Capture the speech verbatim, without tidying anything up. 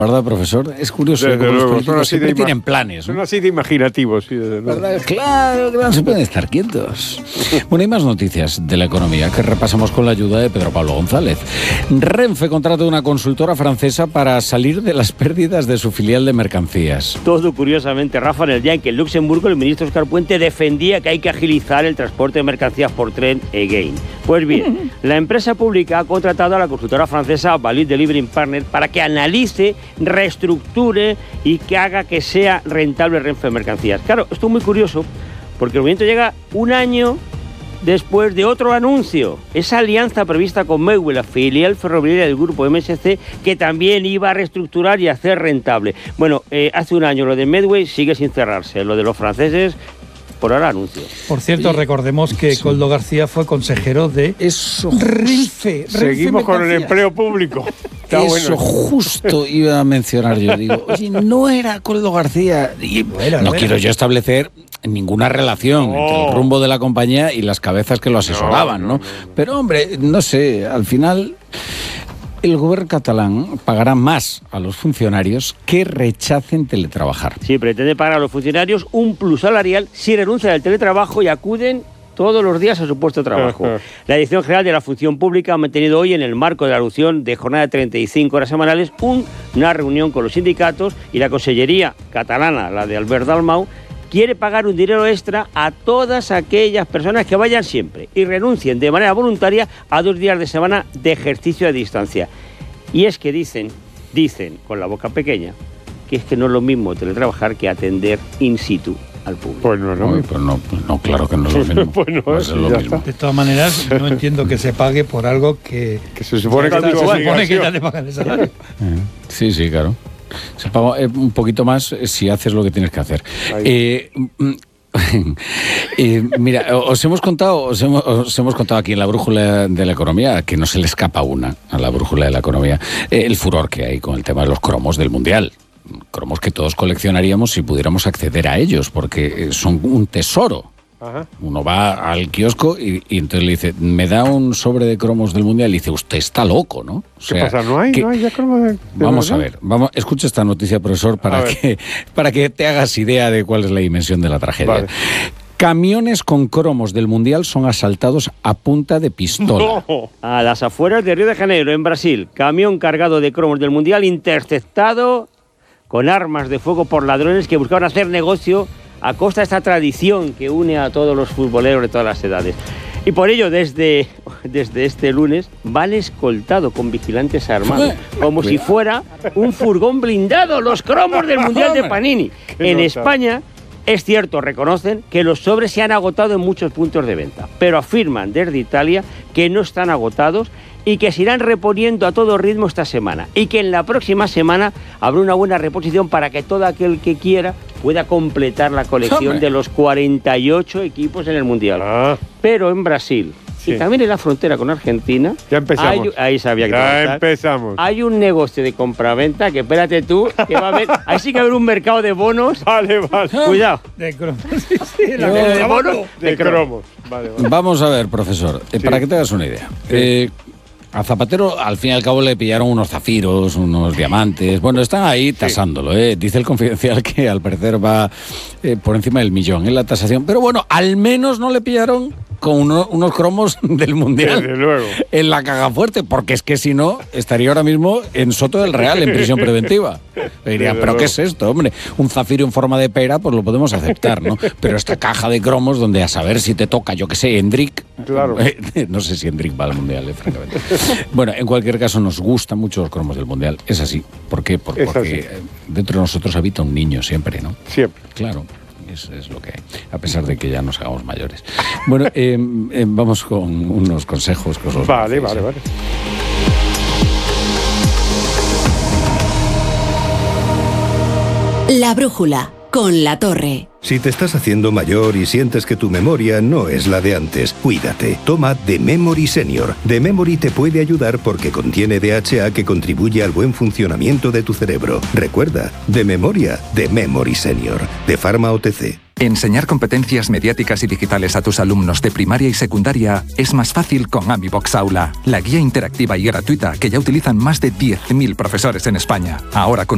¿Verdad, profesor? Es curioso Desde cómo los luego, políticos siempre ima- tienen planes, ¿no? Son así de imaginativos, sí, desde luego. ¿Verdad? Claro, que no se pueden estar quietos. Bueno, hay más noticias de la economía que repasamos con la ayuda de Pedro Pablo González. Renfe contrata una consultora francesa para salir de las pérdidas de su filial de mercancías. Todo curiosamente, Rafa, en el día en que en Luxemburgo el ministro Óscar Puente defendía que hay que agilizar el transporte de mercancías por tren again. Pues bien, la empresa pública ha contratado a la consultora francesa Value Delivery Partner para que analice, reestructure y que haga que sea rentable Renfe Mercancías. Claro, esto es muy curioso porque el movimiento llega un año después de otro anuncio, esa alianza prevista con Medway, la filial ferroviaria del grupo M S C, que también iba a reestructurar y hacer rentable. Bueno, eh, hace un año lo de Medway sigue sin cerrarse, lo de los franceses por ahora anuncio. Por cierto, recordemos que Sí. Koldo García fue consejero de Eso, Renfe. Seguimos con el empleo público. Está eso bueno. justo iba a mencionar yo. Digo, oye, no era Koldo García. Y Lo era, no lo quiero era. yo establecer ninguna relación No. entre el rumbo de la compañía y las cabezas que lo asesoraban, ¿no? No, no, no. Pero, hombre, no sé, al final el gobierno catalán pagará más a los funcionarios que rechacen teletrabajar. Sí, pretende pagar a los funcionarios un plus salarial si renuncian al teletrabajo y acuden todos los días a su puesto de trabajo. La Dirección General de la Función Pública ha mantenido hoy, en el marco de la reducción de jornada de treinta y cinco horas semanales, un- una reunión con los sindicatos, y la Consellería catalana, la de Albert Dalmau, quiere pagar un dinero extra a todas aquellas personas que vayan siempre y renuncien de manera voluntaria a dos días de semana de ejercicio a distancia. Y es que dicen, dicen con la boca pequeña, que es que no es lo mismo teletrabajar que atender in situ al público. Pues no, no. Uy, pues no, pues no, claro que no es lo mismo. Pues no, No es sí, lo ya mismo. está. De todas maneras, no entiendo que se pague por algo que... Que se supone que se es tu supone que obligación. ya te pagan el salario. Eh, Sí, sí, claro. Se paga eh, un poquito más eh, si haces lo que tienes que hacer. Ahí. Eh, mm, eh, mira, os hemos contado, os hemos, os hemos contado aquí en la brújula de la economía, que no se le escapa una a la brújula de la economía, eh, el furor que hay con el tema de los cromos del Mundial. Cromos que todos coleccionaríamos si pudiéramos acceder a ellos, porque eh, son un tesoro. Ajá. Uno va al kiosco y, y entonces le dice, me da un sobre de cromos del Mundial, y dice, usted está loco, ¿no? O ¿Qué sea, pasa? ¿No hay? que- ¿No hay ya cromo de, de Vamos a verdad? ver, vamos, escucha esta noticia, profesor, para A ver. que, para que te hagas idea de cuál es la dimensión de la tragedia. Vale. Camiones con cromos del Mundial son asaltados a punta de pistola. No. A las afueras de Río de Janeiro, en Brasil, camión cargado de cromos del Mundial interceptado con armas de fuego por ladrones que buscaban hacer negocio a costa de esta tradición que une a todos los futboleros de todas las edades. Y por ello, desde, desde este lunes, van escoltados con vigilantes armados, como si fuera un furgón blindado, los cromos del Mundial de Panini. Qué En nota. España, es cierto, reconocen que los sobres se han agotado en muchos puntos de venta, pero afirman desde Italia que no están agotados y que se irán reponiendo a todo ritmo esta semana, y que en la próxima semana habrá una buena reposición para que todo aquel que quiera pueda completar la colección Hombre. de los cuarenta y ocho equipos en el Mundial. Ah, Pero en Brasil, Sí. y también en la frontera con Argentina, ya empezamos. hay- ahí sabía que te iba a ya gustar. empezamos. Hay un negocio de compraventa que, espérate tú, que va a haber, ahí sí que va a haber un mercado de bonos. Vale, vale. Cuidado. De cromos. Sí, sí, la Yo- que- de bonos De de cromos. cromos. Vale, vale. Vamos a ver, profesor, eh, Sí. para que te hagas una idea. Eh, a Zapatero, al fin y al cabo, le pillaron unos zafiros, unos diamantes. Bueno, están ahí tasándolo, ¿eh? Dice el Confidencial que al parecer va eh, por encima del millón en la tasación. Pero bueno, al menos no le pillaron con uno- unos cromos del Mundial Desde luego. en la caja fuerte, porque es que si no, estaría ahora mismo en Soto del Real, en prisión preventiva. Le diría, Desde ¿pero qué luego. es esto, hombre? Un zafiro en forma de pera, pues lo podemos aceptar, ¿no? Pero esta caja de cromos, donde a saber si te toca, yo qué sé, Hendrik. Claro. No sé si Hendrik va al Mundial, eh, francamente. Bueno, en cualquier caso, nos gustan mucho los cromos del Mundial. Es así. ¿Por qué? Por- Es porque así. eh, dentro de nosotros habita un niño siempre, ¿no? Siempre. Claro, eso es lo que hay, a pesar de que ya nos hagamos mayores. Bueno, eh, eh, vamos con unos consejos que os los Vale, merecéis, vale, ¿eh? vale. La brújula con La Torre. Si te estás haciendo mayor y sientes que tu memoria no es la de antes, cuídate. Toma The Memory Senior. The Memory te puede ayudar porque contiene D H A que contribuye al buen funcionamiento de tu cerebro. Recuerda, de memoria, The Memory Senior. De Pharma O T C. Enseñar competencias mediáticas y digitales a tus alumnos de primaria y secundaria es más fácil con AmiBox Aula, la guía interactiva y gratuita que ya utilizan más de diez mil profesores en España. Ahora con